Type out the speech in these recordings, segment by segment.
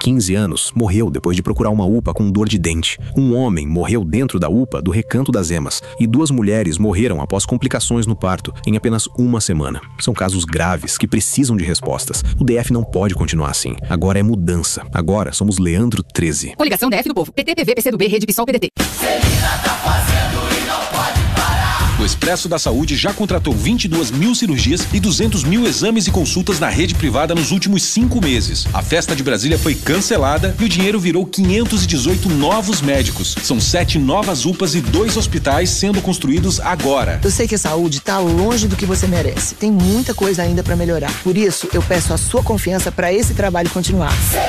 15 anos, morreu depois de procurar uma UPA com dor de dente. Um homem morreu dentro da UPA do Recanto das Emas e 2 mulheres morreram após complicações no parto em apenas uma semana. São casos graves que precisam de respostas. O DF não pode continuar assim. Agora é mudança. Agora somos Leandro 13. Coligação DF do Povo. PT, PV, PCdoB, Rede PSOL, PDT. O Expresso da Saúde já contratou 22 mil cirurgias e 200 mil exames e consultas na rede privada nos últimos 5 meses. A festa de Brasília foi cancelada e o dinheiro virou 518 novos médicos. São 7 novas UPAs e 2 hospitais sendo construídos agora. Eu sei que a saúde está longe do que você merece. Tem muita coisa ainda para melhorar. Por isso, eu peço a sua confiança para esse trabalho continuar.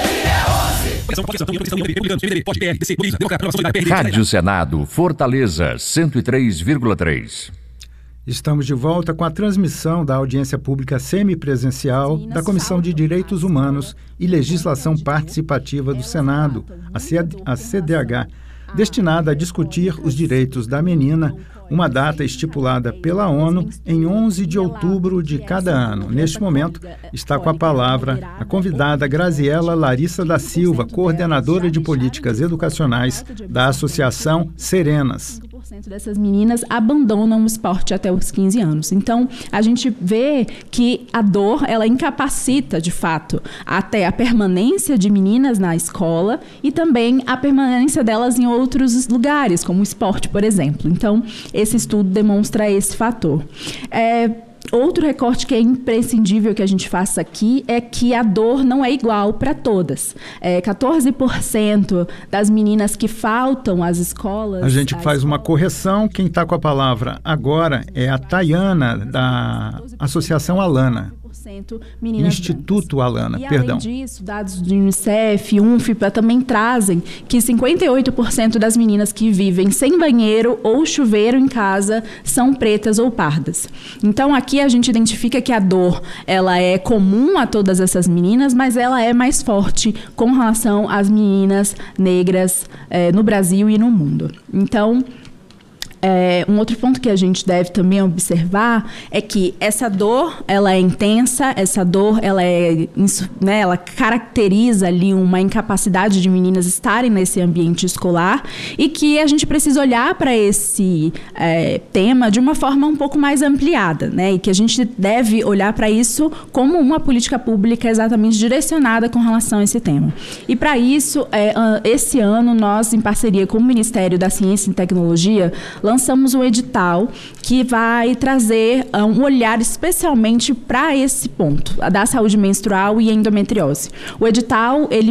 Rádio Senado, Fortaleza, 103,3. Estamos de volta com a transmissão da audiência pública semipresencial da Comissão de Direitos Humanos e Legislação Participativa do Senado, a CDH, destinada a discutir os direitos da menina, uma data estipulada pela ONU em 11 de outubro de cada ano. Neste momento, está com a palavra a convidada Graziela Larissa da Silva, coordenadora de políticas educacionais da Associação Serenas. 5% dessas meninas abandonam o esporte até os 15 anos. Então, a gente vê que a dor, ela incapacita, de fato, até a permanência de meninas na escola e também a permanência delas em outros lugares, como o esporte, por exemplo. Então, esse estudo demonstra esse fator. Outro recorte que é imprescindível que a gente faça aqui é que a dor não é igual para todas. 14% das meninas que faltam às escolas... A gente faz uma correção. Quem está com a palavra agora é a Tayana, da Associação Alana. Instituto Alana, perdão. Além disso, dados do Unicef e UNFPA também trazem que 58% das meninas que vivem sem banheiro ou chuveiro em casa são pretas ou pardas. Então, aqui a gente identifica que a dor, ela é comum a todas essas meninas, mas ela é mais forte com relação às meninas negras no Brasil e no mundo. Então, um outro ponto que a gente deve também observar é que essa dor, ela é intensa, essa dor, ela caracteriza ali uma incapacidade de meninas estarem nesse ambiente escolar e que a gente precisa olhar para esse tema de uma forma um pouco mais ampliada, né? E que a gente deve olhar para isso como uma política pública exatamente direcionada com relação a esse tema. E para isso, esse ano, nós, em parceria com o Ministério da Ciência e Tecnologia, lançamos um edital que vai trazer um olhar especialmente para esse ponto, da saúde menstrual e endometriose. O edital, ele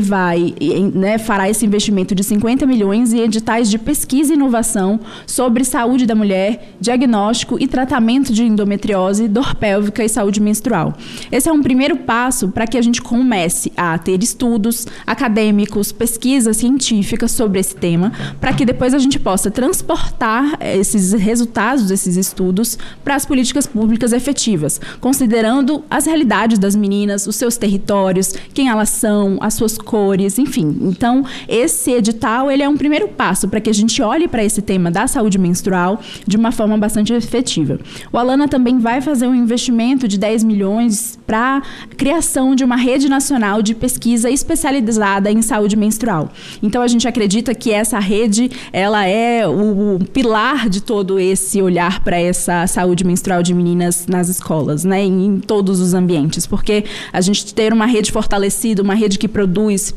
fará esse investimento de 50 milhões em editais de pesquisa e inovação sobre saúde da mulher, diagnóstico e tratamento de endometriose, dor pélvica e saúde menstrual. Esse é um primeiro passo para que a gente comece a ter estudos acadêmicos, pesquisas científicas sobre esse tema, para que depois a gente possa transportar esses resultados desses estudos para as políticas públicas efetivas, considerando as realidades das meninas, os seus territórios, quem elas são, as suas cores, enfim. Então, esse edital, ele é um primeiro passo para que a gente olhe para esse tema da saúde menstrual de uma forma bastante efetiva. O Alana também vai fazer um investimento de 10 milhões para a criação de uma rede nacional de pesquisa especializada em saúde menstrual. Então, a gente acredita que essa rede, ela é o pilar de todo esse olhar para essa saúde menstrual de meninas nas escolas, né, em todos os ambientes, porque a gente ter uma rede fortalecida, uma rede que produz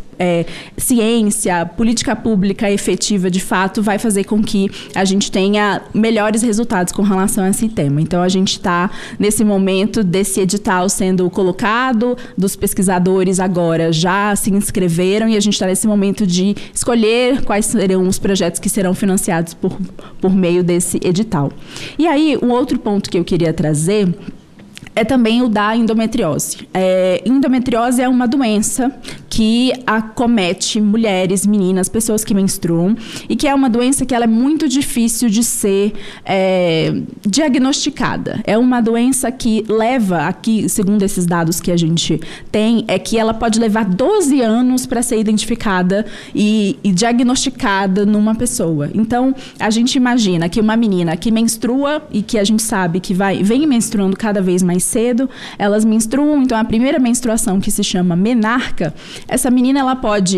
ciência, política pública efetiva, de fato, vai fazer com que a gente tenha melhores resultados com relação a esse tema. Então, a gente está nesse momento desse edital sendo colocado, dos pesquisadores agora já se inscreveram e a gente está nesse momento de escolher quais serão os projetos que serão financiados por meio desse edital. E aí, um outro ponto que eu queria trazer é também o da endometriose. Endometriose é uma doença que acomete mulheres, meninas, pessoas que menstruam, e que é uma doença que ela é muito difícil de ser diagnosticada. É uma doença que leva, aqui, segundo esses dados que a gente tem, é que ela pode levar 12 anos para ser identificada e diagnosticada numa pessoa. Então, a gente imagina que uma menina que menstrua e que a gente sabe que vem menstruando cada vez mais cedo, elas menstruam, então a primeira menstruação, que se chama menarca, essa menina ela pode